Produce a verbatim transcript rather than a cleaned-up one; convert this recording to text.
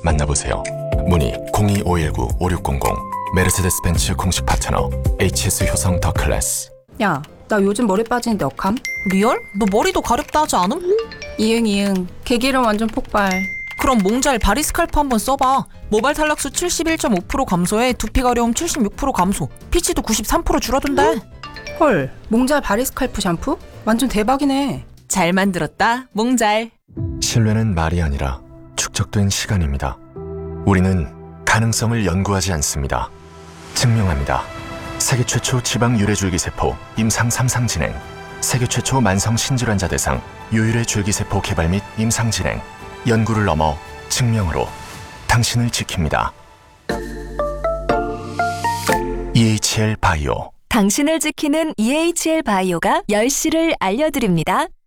만나보세요. 문의 공이오일구 오육공공 메르세데스벤츠 공식 파트너 에이치에스 효성 더 클래스. 야, 나 요즘 머리 빠지는데 억함? 리얼? 너 머리도 가렵다 하지 않음? 이응 이응 개기름 완전 폭발. 그럼 몽잘 바리스칼프 한번 써봐. 모발 탈락수 칠십일 점 오 퍼센트 감소에 두피 가려움 칠십육 퍼센트 감소, 피치도 구십삼 퍼센트 줄어든대. 헐, 몽잘 바리스칼프 샴푸? 완전 대박이네. 잘 만들었다, 몽잘. 신뢰는 말이 아니라 축적된 시간입니다. 우리는 가능성을 연구하지 않습니다. 증명합니다. 세계 최초 지방 유래줄기세포 임상 삼 상 진행, 세계 최초 만성 신질환자 대상 유일의 줄기세포 개발 및 임상 진행, 연구를 넘어 증명으로 당신을 지킵니다. 이에이치엘 바이오. 당신을 지키는 이에이치엘 바이오가 열 시를 알려드립니다.